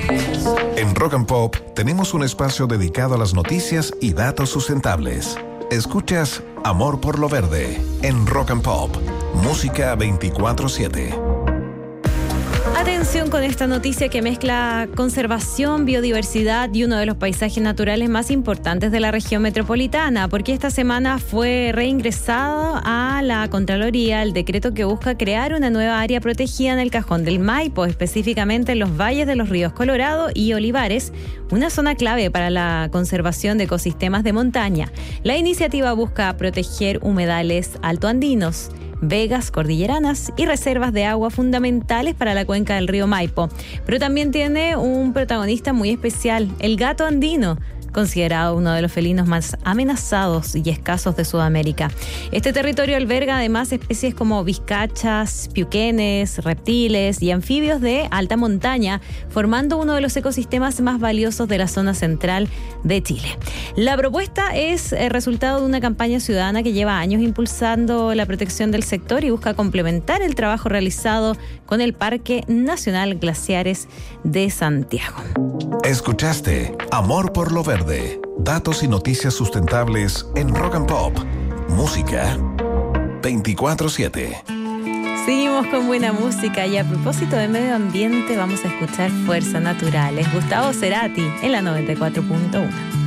En Rock and Pop tenemos un espacio dedicado a las noticias y datos sustentables. Escuchas Amor por lo Verde en Rock and Pop, música 24/7. Atención con esta noticia que mezcla conservación, biodiversidad y uno de los paisajes naturales más importantes de la región metropolitana, porque esta semana fue reingresado a la Contraloría el decreto que busca crear una nueva área protegida en el Cajón del Maipo, específicamente en los valles de los ríos Colorado y Olivares, una zona clave para la conservación de ecosistemas de montaña. La iniciativa busca proteger humedales altoandinos, vegas cordilleranas y reservas de agua fundamentales para la cuenca del río Maipo. Pero también tiene un protagonista muy especial, el gato andino, considerado uno de los felinos más amenazados y escasos de Sudamérica. Este territorio alberga además especies como vizcachas, piuquenes, reptiles y anfibios de alta montaña, formando uno de los ecosistemas más valiosos de la zona central de Chile. La propuesta es el resultado de una campaña ciudadana que lleva años impulsando la protección del sector y busca complementar el trabajo realizado con el Parque Nacional Glaciares de Santiago. Escuchaste Amor por lo Verde, datos y noticias sustentables en Rock and Pop, música 24/7. Seguimos con buena música y a propósito de medio ambiente vamos a escuchar Fuerzas Naturales, Gustavo Cerati en la 94.1.